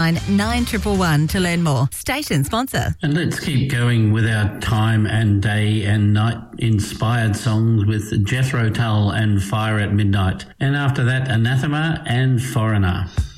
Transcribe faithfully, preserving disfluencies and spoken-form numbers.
nine triple one to learn more. Station sponsor. And let's keep going with our time and day and night inspired songs with Jethro Tull and Fire at Midnight. And after that, Anathema and Foreigner.